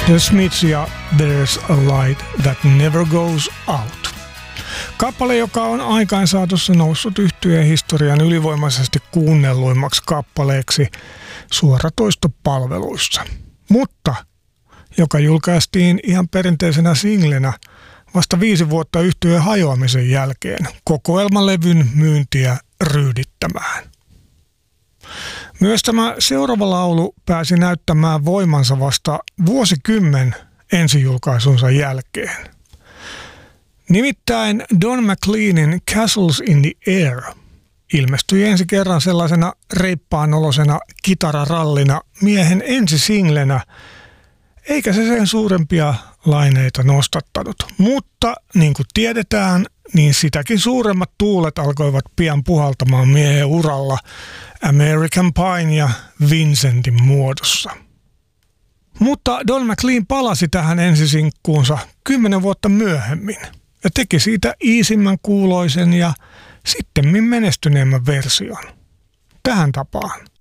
The Smiths ja There's a Light That Never Goes Out. Kappale, joka on aikaansaatossa noussut yhtyeen historian ylivoimaisesti kuunnelluimmaksi kappaleeksi suoratoistopalveluissa, mutta joka julkaistiin ihan perinteisenä singlenä vasta 5 vuotta yhtyeen hajoamisen jälkeen kokoelmalevyn myyntiä ryydittämään. Myös tämä seuraava laulu pääsi näyttämään voimansa vasta vuosikymmen ensijulkaisunsa jälkeen. Nimittäin Don McLeanin Castles in the Air ilmestyi ensi kerran sellaisena reippaanolosena kitararallina miehen ensisinglenä, eikä se sen suurempia laineita nostattanut. Mutta niin kuin tiedetään, niin sitäkin suuremmat tuulet alkoivat pian puhaltamaan miehen uralla American Pie ja Vincentin muodossa. Mutta Don McLean palasi tähän ensisinkkuunsa 10 vuotta myöhemmin ja teki siitä iisimmän kuuloisen ja sittemmin menestyneemmän version. Tähän tapaan.